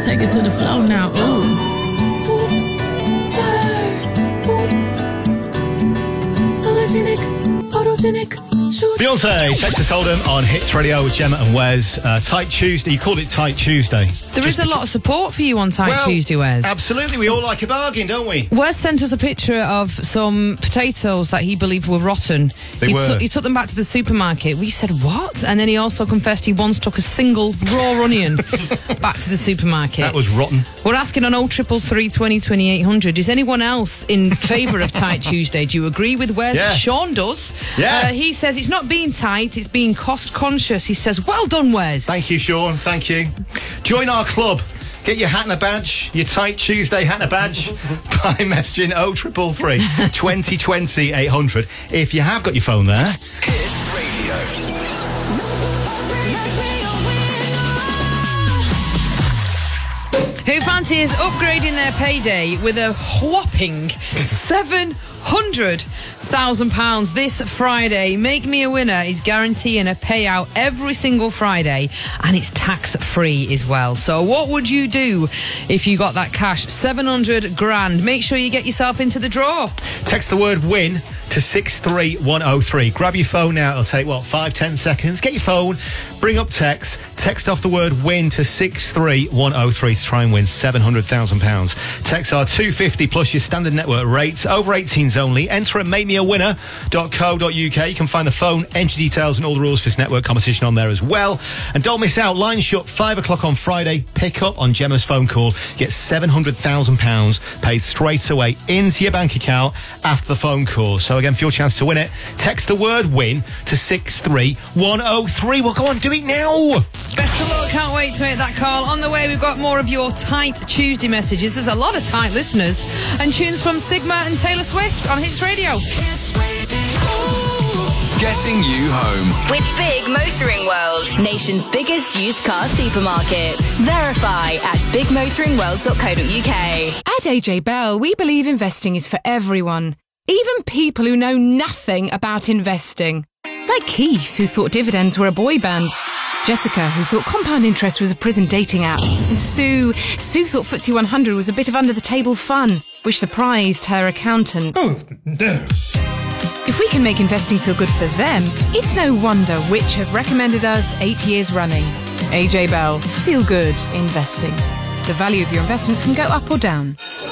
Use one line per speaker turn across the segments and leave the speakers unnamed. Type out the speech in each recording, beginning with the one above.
take it to the floor now. Ooh. Hoops, spurs, boots, sologenic, photogenic.
Beyonce, Texas Hold'em on Hits Radio with Gemma and Wes. Tight Tuesday. You called it Tight Tuesday.
There is a lot of support for you on Tight Tuesday, Wes.
Absolutely. We all like a bargain, don't we?
Wes sent us a picture of some potatoes that he believed were rotten. He took them back to the supermarket. We said, what? And then he also confessed he once took a single raw onion back to the supermarket.
That was rotten.
We're asking on 0333 20 2800, is anyone else in favour of Tight Tuesday? Do you agree with Wes?
Yeah.
Sean does.
Yeah.
He says it's not being tight, it's being cost conscious. He says, well done, Wes.
Thank you, Sean. Thank you. Join our club. Get your hat and a badge, your Tight Tuesday hat and a badge, by messaging 0333 2020 800. If you have got your phone there.
Hits Radio.
Who fancies upgrading their payday with a whopping £700,000 this Friday? Make Me a Winner is guaranteeing a payout every single Friday, and it's tax-free as well. So what would you do if you got that cash? 700 grand. Make sure you get yourself into the draw.
Text the word WIN to 63103. Grab your phone now. It'll take, 5-10 seconds. Get your phone, bring up text off the word WIN to 63103 to try and win £700,000. Texts are $2.50 plus your standard network rates. Over 18s only. Enter at makemeawinner.co.uk. You can find the phone, entry details and all the rules for this network competition on there as well. And don't miss out. Line shut 5 o'clock on Friday. Pick up on Gemma's phone call. Get £700,000 paid straight away into your bank account after the phone call. So again, for your chance to win it, text the word WIN to 63103. Well, go on, do it now.
Best of luck. Can't wait to make that call. On the way, we've got more of your Tight Tuesday messages. There's a lot of tight listeners. And tunes from Sigma and Taylor Swift on Hits Radio.
Getting you home.
With Big Motoring World, nation's biggest used car supermarket. Verify at bigmotoringworld.co.uk.
At AJ Bell, we believe investing is for everyone, even people who know nothing about investing. Like Keith, who thought dividends were a boy band. Jessica, who thought compound interest was a prison dating app. And Sue thought FTSE 100 was a bit of under-the-table fun, which surprised her accountant.
Oh, no.
If we can make investing feel good for them, it's no wonder Which have recommended us 8 years running. AJ Bell, feel good investing. The value of your investments can go up or down.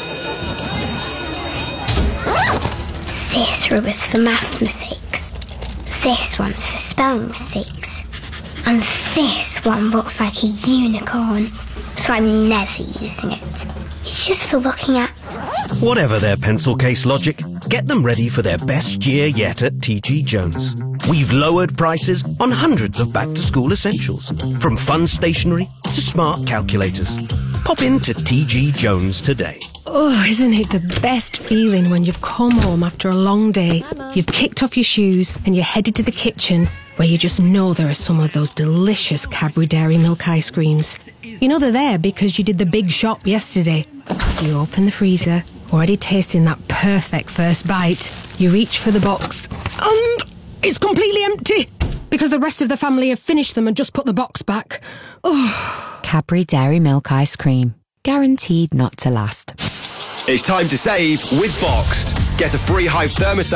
This rubber's for maths mistakes. This one's for spelling mistakes. And this one looks like a unicorn, so I'm never using it. It's just for looking at.
Whatever their pencil case logic, get them ready for their best year yet at TG Jones. We've lowered prices on hundreds of back-to-school essentials, from fun stationery to smart calculators. Pop into TG Jones today.
Oh, isn't it the best feeling when you've come home after a long day, you've kicked off your shoes and you're headed to the kitchen where you just know there are some of those delicious Cadbury Dairy Milk ice creams. You know they're there because you did the big shop yesterday. So you open the freezer, already tasting that perfect first bite. You reach for the box and it's completely empty because the rest of the family have finished them and just put the box back. Oh.
Cadbury Dairy Milk ice cream. Guaranteed not to last.
It's time to save with Boxed. Get a free Hive thermostat